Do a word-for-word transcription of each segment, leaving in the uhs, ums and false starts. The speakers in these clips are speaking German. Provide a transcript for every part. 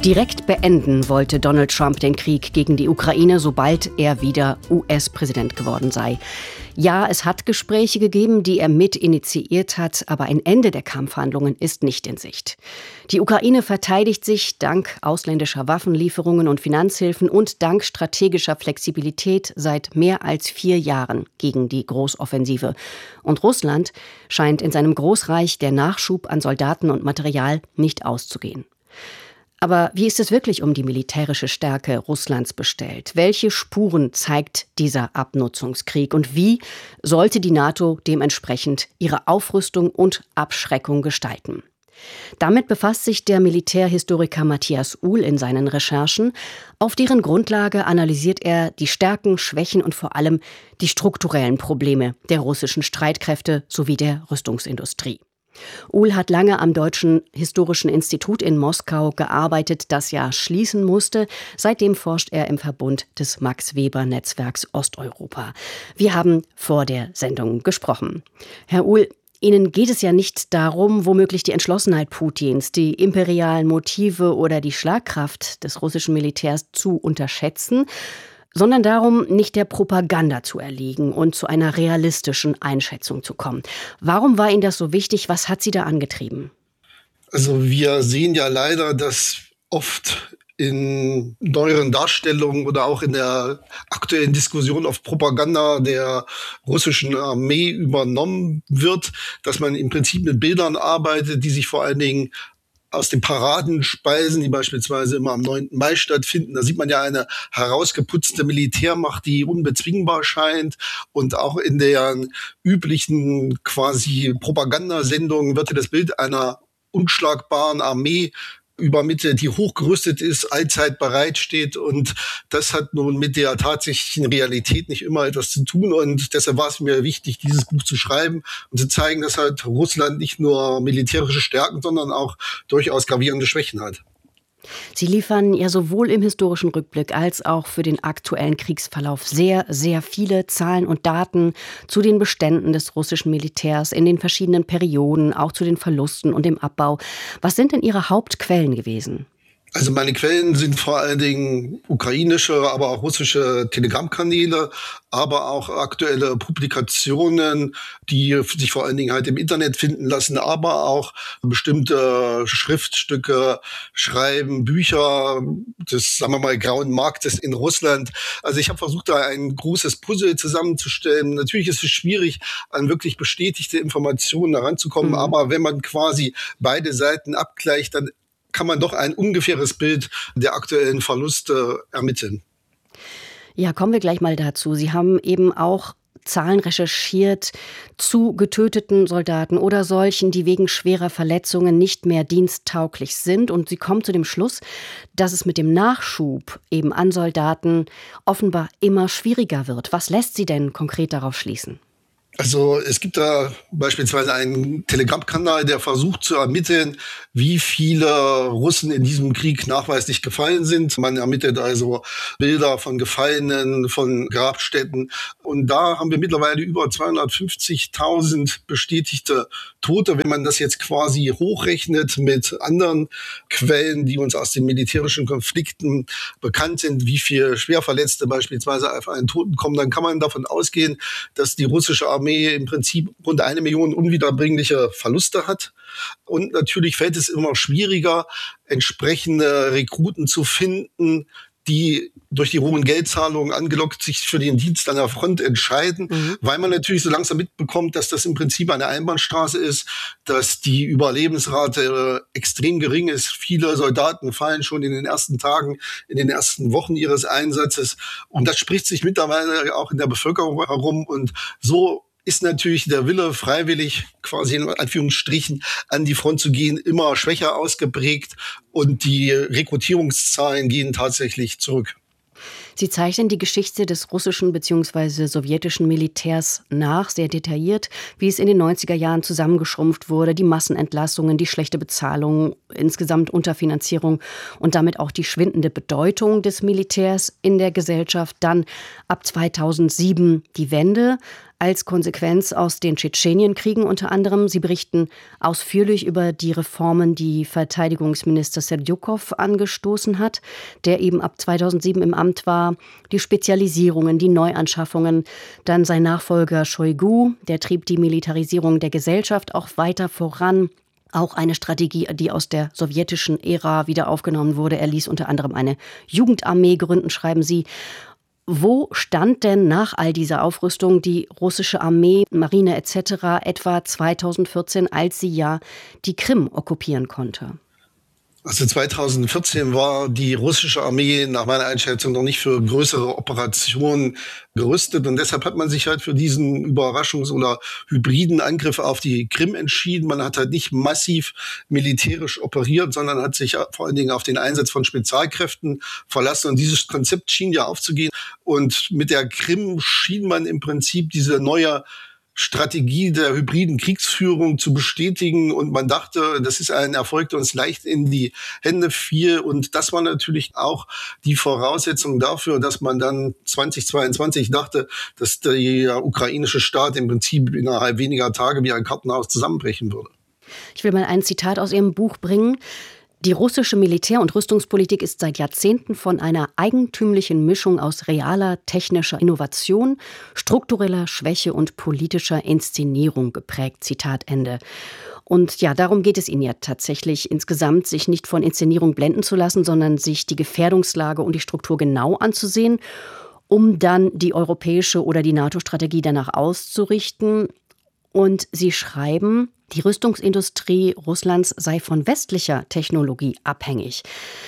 Direkt beenden wollte Donald Trump den Krieg gegen die Ukraine, sobald er wieder U S-Präsident geworden sei. Ja, es hat Gespräche gegeben, die er mit initiiert hat, aber ein Ende der Kampfhandlungen ist nicht in Sicht. Die Ukraine verteidigt sich dank ausländischer Waffenlieferungen und Finanzhilfen und dank strategischer Flexibilität seit mehr als vier Jahren gegen die Großoffensive. Und Russland scheint in seinem Großreich der Nachschub an Soldaten und Material nicht auszugehen. Aber wie ist es wirklich um die militärische Stärke Russlands bestellt? Welche Spuren zeigt dieser Abnutzungskrieg? Und wie sollte die NATO dementsprechend ihre Aufrüstung und Abschreckung gestalten? Damit befasst sich der Militärhistoriker Matthias Uhl in seinen Recherchen. Auf deren Grundlage analysiert er die Stärken, Schwächen und vor allem die strukturellen Probleme der russischen Streitkräfte sowie der Rüstungsindustrie. Uhl hat lange am Deutschen Historischen Institut in Moskau gearbeitet, das ja schließen musste. Seitdem forscht er im Verbund des Max-Weber-Netzwerks Osteuropa. Wir haben vor der Sendung gesprochen. Herr Uhl, Ihnen geht es ja nicht darum, womöglich die Entschlossenheit Putins, die imperialen Motive oder die Schlagkraft des russischen Militärs zu unterschätzen, sondern darum, nicht der Propaganda zu erliegen und zu einer realistischen Einschätzung zu kommen. Warum war Ihnen das so wichtig? Was hat Sie da angetrieben? Also wir sehen ja leider, dass oft in neueren Darstellungen oder auch in der aktuellen Diskussion auf Propaganda der russischen Armee übernommen wird, dass man im Prinzip mit Bildern arbeitet, die sich vor allen Dingen aus den Paraden speisen, die beispielsweise immer am neunten Mai stattfinden. Da sieht man ja eine herausgeputzte Militärmacht, die unbezwingbar scheint. Und auch in den üblichen quasi Propagandasendungen wird ja das Bild einer unschlagbaren Armee übermittelt, die hochgerüstet ist, allzeit bereit steht. Und das hat nun mit der tatsächlichen Realität nicht immer etwas zu tun. Und deshalb war es mir wichtig, dieses Buch zu schreiben und zu zeigen, dass halt Russland nicht nur militärische Stärken, sondern auch durchaus gravierende Schwächen hat. Sie liefern ja sowohl im historischen Rückblick als auch für den aktuellen Kriegsverlauf sehr, sehr viele Zahlen und Daten zu den Beständen des russischen Militärs in den verschiedenen Perioden, auch zu den Verlusten und dem Abbau. Was sind denn Ihre Hauptquellen gewesen? Also meine Quellen sind vor allen Dingen ukrainische, aber auch russische Telegram-Kanäle, aber auch aktuelle Publikationen, die sich vor allen Dingen halt im Internet finden lassen, aber auch bestimmte Schriftstücke, Schreiben, Bücher des, sagen wir mal, grauen Marktes in Russland. Also ich habe versucht, da ein großes Puzzle zusammenzustellen. Natürlich ist es schwierig, an wirklich bestätigte Informationen heranzukommen, mhm. aber wenn man quasi beide Seiten abgleicht, dann kann man doch ein ungefähres Bild der aktuellen Verluste ermitteln. Ja, kommen wir gleich mal dazu. Sie haben eben auch Zahlen recherchiert zu getöteten Soldaten oder solchen, die wegen schwerer Verletzungen nicht mehr diensttauglich sind. Und Sie kommen zu dem Schluss, dass es mit dem Nachschub eben an Soldaten offenbar immer schwieriger wird. Was lässt Sie denn konkret darauf schließen? Also es gibt da beispielsweise einen Telegram-Kanal, der versucht zu ermitteln, wie viele Russen in diesem Krieg nachweislich gefallen sind. Man ermittelt also Bilder von Gefallenen, von Grabstätten. Und da haben wir mittlerweile über zweihundertfünfzigtausend bestätigte Tote. Wenn man das jetzt quasi hochrechnet mit anderen Quellen, die uns aus den militärischen Konflikten bekannt sind, wie viele Schwerverletzte beispielsweise auf einen Toten kommen, dann kann man davon ausgehen, dass die russische Armee im Prinzip rund eine Million unwiederbringliche Verluste hat. Und natürlich fällt es immer schwieriger, entsprechende Rekruten zu finden, die durch die hohen Geldzahlungen angelockt sich für den Dienst an der Front entscheiden, mhm. weil man natürlich so langsam mitbekommt, dass das im Prinzip eine Einbahnstraße ist, dass die Überlebensrate extrem gering ist. Viele Soldaten fallen schon in den ersten Tagen, in den ersten Wochen ihres Einsatzes. Und das spricht sich mittlerweile auch in der Bevölkerung herum. Und so ist natürlich der Wille, freiwillig quasi in Anführungsstrichen an die Front zu gehen, immer schwächer ausgeprägt und die Rekrutierungszahlen gehen tatsächlich zurück. Sie zeichnen die Geschichte des russischen bzw. sowjetischen Militärs nach, sehr detailliert, wie es in den neunziger Jahren zusammengeschrumpft wurde, die Massenentlassungen, die schlechte Bezahlung, insgesamt Unterfinanzierung und damit auch die schwindende Bedeutung des Militärs in der Gesellschaft. Dann ab zweitausendsieben die Wende als Konsequenz aus den Tschetschenienkriegen unter anderem. Sie berichten ausführlich über die Reformen, die Verteidigungsminister Serdjukow angestoßen hat, der eben ab zweitausendsieben im Amt war, die Spezialisierungen, die Neuanschaffungen. Dann sein Nachfolger Shoigu, der trieb die Militarisierung der Gesellschaft auch weiter voran. Auch eine Strategie, die aus der sowjetischen Ära wieder aufgenommen wurde. Er ließ unter anderem eine Jugendarmee gründen, schreiben Sie. Wo stand denn nach all dieser Aufrüstung die russische Armee, Marine et cetera etwa zweitausendvierzehn, als sie ja die Krim okkupieren konnte? Also zweitausendvierzehn war die russische Armee nach meiner Einschätzung noch nicht für größere Operationen gerüstet. Und deshalb hat man sich halt für diesen Überraschungs- oder hybriden Angriff auf die Krim entschieden. Man hat halt nicht massiv militärisch operiert, sondern hat sich vor allen Dingen auf den Einsatz von Spezialkräften verlassen. Und dieses Konzept schien ja aufzugehen. Und mit der Krim schien man im Prinzip diese neue Strategie der hybriden Kriegsführung zu bestätigen. Und man dachte, das ist ein Erfolg, der uns leicht in die Hände fiel. Und das war natürlich auch die Voraussetzung dafür, dass man dann zweitausendzweiundzwanzig dachte, dass der ukrainische Staat im Prinzip innerhalb weniger Tage wie ein Kartenhaus zusammenbrechen würde. Ich will mal ein Zitat aus Ihrem Buch bringen. Die russische Militär- und Rüstungspolitik ist seit Jahrzehnten von einer eigentümlichen Mischung aus realer technischer Innovation, struktureller Schwäche und politischer Inszenierung geprägt. Zitat Ende. Und ja, darum geht es Ihnen ja tatsächlich insgesamt, sich nicht von Inszenierung blenden zu lassen, sondern sich die Gefährdungslage und die Struktur genau anzusehen, um dann die europäische oder die NATO-Strategie danach auszurichten. Und Sie schreiben, die Rüstungsindustrie Russlands sei von westlicher Technologie abhängig.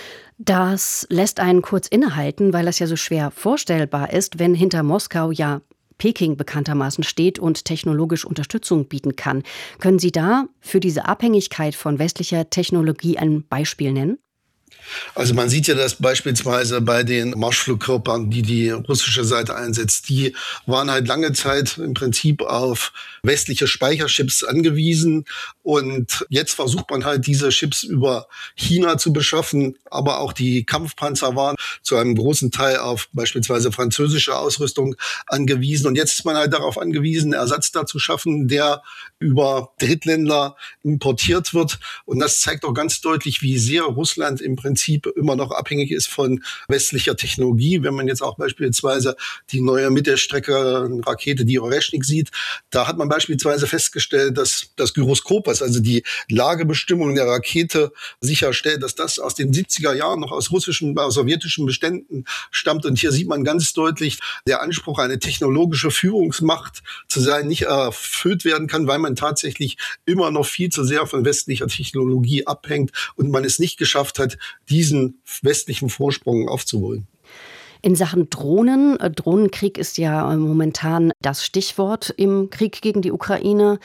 Das lässt einen kurz innehalten, weil das ja so schwer vorstellbar ist, wenn hinter Moskau ja Peking bekanntermaßen steht und technologisch Unterstützung bieten kann. Können Sie da für diese Abhängigkeit von westlicher Technologie ein Beispiel nennen? Also man sieht ja das beispielsweise bei den Marschflugkörpern, die die russische Seite einsetzt. Die waren halt lange Zeit im Prinzip auf westliche Speicherchips angewiesen. Und jetzt versucht man halt, diese Chips über China zu beschaffen. Aber auch die Kampfpanzer waren zu einem großen Teil auf beispielsweise französische Ausrüstung angewiesen. Und jetzt ist man halt darauf angewiesen, Ersatz da zu schaffen, der über Drittländer importiert wird. Und das zeigt auch ganz deutlich, wie sehr Russland im Prinzip immer noch abhängig ist von westlicher Technologie. Wenn man jetzt auch beispielsweise die neue Mittelstrecke-Rakete, die Oreshnik sieht, da hat man beispielsweise festgestellt, dass das Gyroskop, was also die Lagebestimmung der Rakete sicherstellt, dass das aus den siebziger Jahren noch aus russischen, aus sowjetischen Beständen stammt. Und hier sieht man ganz deutlich, der Anspruch, eine technologische Führungsmacht zu sein, nicht erfüllt werden kann, weil man tatsächlich immer noch viel zu sehr von westlicher Technologie abhängt und man es nicht geschafft hat, diesen westlichen Vorsprung aufzuholen. In Sachen Drohnen, Drohnenkrieg ist ja momentan das Stichwort im Krieg gegen die Ukraine.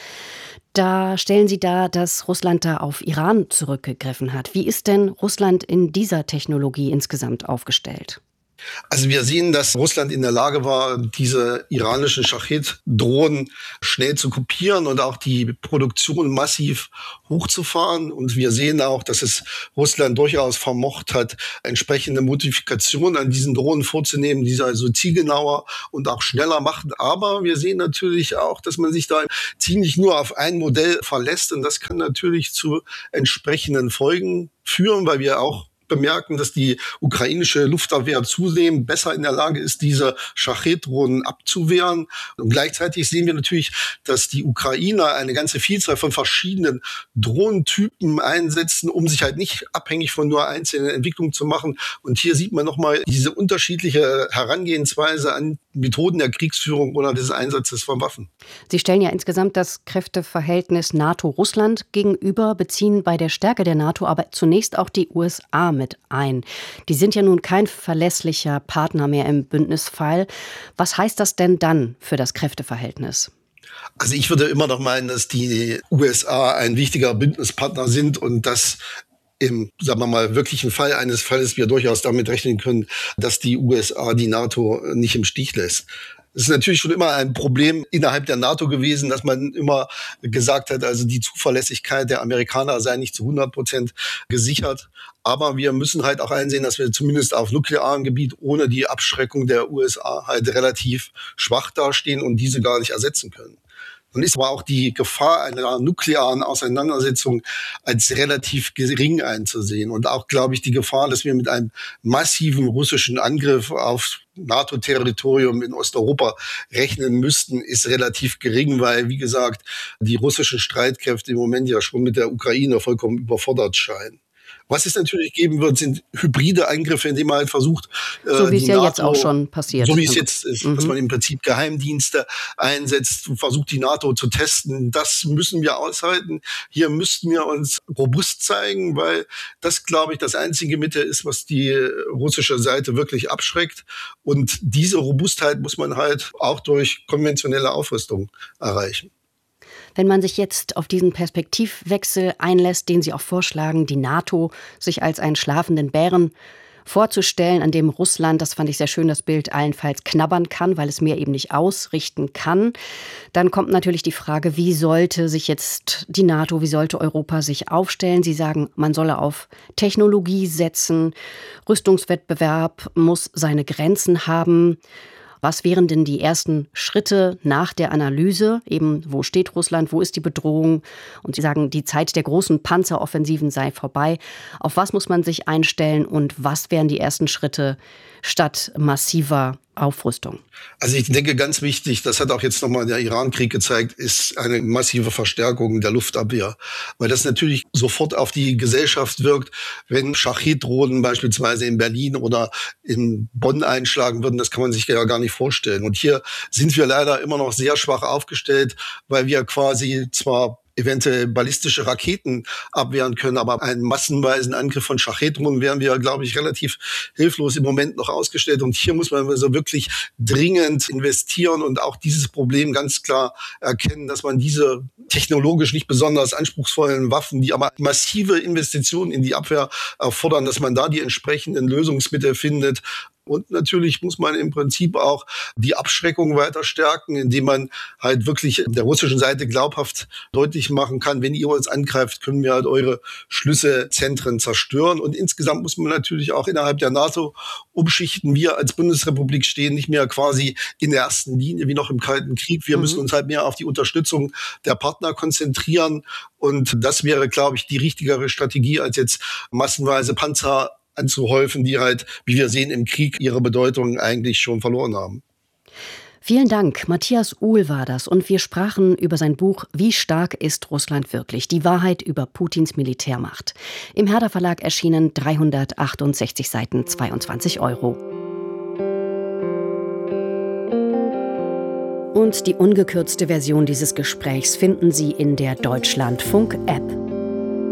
Da stellen Sie dar, dass Russland da auf Iran zurückgegriffen hat. Wie ist denn Russland in dieser Technologie insgesamt aufgestellt? Also wir sehen, dass Russland in der Lage war, diese iranischen Schached-Drohnen schnell zu kopieren und auch die Produktion massiv hochzufahren. Und wir sehen auch, dass es Russland durchaus vermocht hat, entsprechende Modifikationen an diesen Drohnen vorzunehmen, die sie also zielgenauer und auch schneller machen. Aber wir sehen natürlich auch, dass man sich da ziemlich nur auf ein Modell verlässt. Und das kann natürlich zu entsprechenden Folgen führen, weil wir auch bemerken, dass die ukrainische Luftabwehr zunehmend besser in der Lage ist, diese Schached-Drohnen abzuwehren. Und gleichzeitig sehen wir natürlich, dass die Ukrainer eine ganze Vielzahl von verschiedenen Drohnentypen einsetzen, um sich halt nicht abhängig von nur einzelnen Entwicklungen zu machen. Und hier sieht man nochmal diese unterschiedliche Herangehensweise an Methoden der Kriegsführung oder des Einsatzes von Waffen. Sie stellen ja insgesamt das Kräfteverhältnis NATO-Russland gegenüber, beziehen bei der Stärke der NATO aber zunächst auch die U S A mit ein. Die sind ja nun kein verlässlicher Partner mehr im Bündnisfall. Was heißt das denn dann für das Kräfteverhältnis? Also ich würde immer noch meinen, dass die U S A ein wichtiger Bündnispartner sind und dass im, sagen wir mal, wirklichen Fall eines Falles wir durchaus damit rechnen können, dass die U S A die NATO nicht im Stich lässt. Es ist natürlich schon immer ein Problem innerhalb der NATO gewesen, dass man immer gesagt hat, also die Zuverlässigkeit der Amerikaner sei nicht zu hundert Prozent gesichert. Aber wir müssen halt auch einsehen, dass wir zumindest auf nuklearem Gebiet ohne die Abschreckung der U S A halt relativ schwach dastehen und diese gar nicht ersetzen können. Nun ist aber auch die Gefahr einer nuklearen Auseinandersetzung als relativ gering einzusehen. Und auch, glaube ich, die Gefahr, dass wir mit einem massiven russischen Angriff auf NATO-Territorium in Osteuropa rechnen müssten, ist relativ gering, weil, wie gesagt, die russischen Streitkräfte im Moment ja schon mit der Ukraine vollkommen überfordert scheinen. Was es natürlich geben wird, sind hybride Angriffe, indem man halt versucht, so wie es ja NATO, jetzt auch schon passiert. So wie es jetzt ist, mhm. dass man im Prinzip Geheimdienste einsetzt und versucht, die NATO zu testen. Das müssen wir aushalten. Hier müssten wir uns robust zeigen, weil das, glaube ich, das einzige Mittel ist, was die russische Seite wirklich abschreckt. Und diese Robustheit muss man halt auch durch konventionelle Aufrüstung erreichen. Wenn man sich jetzt auf diesen Perspektivwechsel einlässt, den Sie auch vorschlagen, die NATO sich als einen schlafenden Bären vorzustellen, an dem Russland, das fand ich sehr schön, das Bild, allenfalls knabbern kann, weil es mehr eben nicht ausrichten kann, dann kommt natürlich die Frage, wie sollte sich jetzt die NATO, wie sollte Europa sich aufstellen? Sie sagen, man solle auf Technologie setzen, Rüstungswettbewerb muss seine Grenzen haben. Was wären denn die ersten Schritte nach der Analyse? Eben, wo steht Russland, wo ist die Bedrohung? Und Sie sagen, die Zeit der großen Panzeroffensiven sei vorbei. Auf was muss man sich einstellen und was wären die ersten Schritte statt massiver Aufrüstung? Also ich denke, ganz wichtig, das hat auch jetzt nochmal der Iran-Krieg gezeigt, ist eine massive Verstärkung der Luftabwehr. Weil das natürlich sofort auf die Gesellschaft wirkt, wenn Schachid-Drohnen beispielsweise in Berlin oder in Bonn einschlagen würden. Das kann man sich ja gar nicht vorstellen. Und hier sind wir leider immer noch sehr schwach aufgestellt, weil wir quasi zwar eventuell ballistische Raketen abwehren können, aber einen massenweisen Angriff von Schachedrohnen wären wir, glaube ich, relativ hilflos im Moment noch ausgestellt. Und hier muss man also wirklich dringend investieren und auch dieses Problem ganz klar erkennen, dass man diese technologisch nicht besonders anspruchsvollen Waffen, die aber massive Investitionen in die Abwehr erfordern, dass man da die entsprechenden Lösungsmittel findet. Und natürlich muss man im Prinzip auch die Abschreckung weiter stärken, indem man halt wirklich der russischen Seite glaubhaft deutlich machen kann, wenn ihr uns angreift, können wir halt eure Schlüsselzentren zerstören. Und insgesamt muss man natürlich auch innerhalb der NATO umschichten. Wir als Bundesrepublik stehen nicht mehr quasi in der ersten Linie wie noch im Kalten Krieg. Wir mhm. müssen uns halt mehr auf die Unterstützung der Partner konzentrieren. Und das wäre, glaube ich, die richtigere Strategie, als jetzt massenweise Panzer anzuhäufen, die halt, wie wir sehen, im Krieg ihre Bedeutung eigentlich schon verloren haben. Vielen Dank. Matthias Uhl war das. Und wir sprachen über sein Buch »Wie stark ist Russland wirklich? Die Wahrheit über Putins Militärmacht«. Im Herder Verlag erschienen, dreihundertachtundsechzig Seiten, zweiundzwanzig Euro. Und die ungekürzte Version dieses Gesprächs finden Sie in der Deutschlandfunk-App.